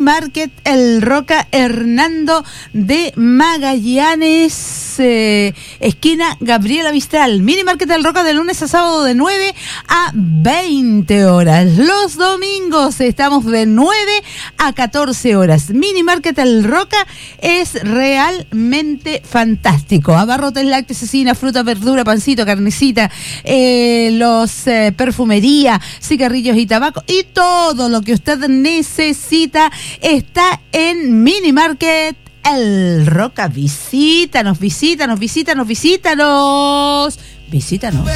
Market El Roca, Hernando de Magallanes, esquina Gabriela Mistral. Mini Market El Roca de lunes a sábado de 9 a 20 horas. Los domingos estamos de 9 a 14 horas. Mini Market El Roca es realmente fantástico. Abarrotes, lácteos, cecina, fruta, verdura, pancito, carnecita, perfumería, cigarrillos y tabaco y todo lo que usted necesita está en Mini Market El Roca. Visítanos.